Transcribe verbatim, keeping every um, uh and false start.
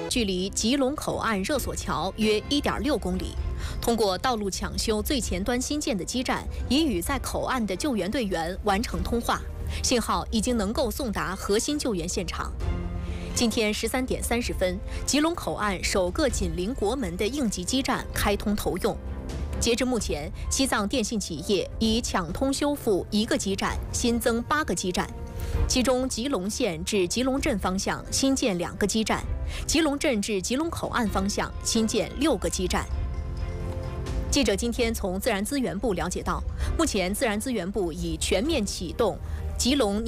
距离吉隆口岸热索桥约 一点六公里。通过道路抢修最前端新建的基站，已与在口岸的救援队员完成通话，信号已经能够送达核心救援现场。今天十三点三十分，吉隆口岸首个紧邻国门的应急基站开通投用。截至目前，西藏电信企业已抢通修复一个基站，新增八个基站。其中，吉隆县至吉隆镇方向新建两个基站，吉隆镇至吉隆口岸方向新建六个基站。记者今天从自然资源部了解到，目前自然资源部已全面启动吉隆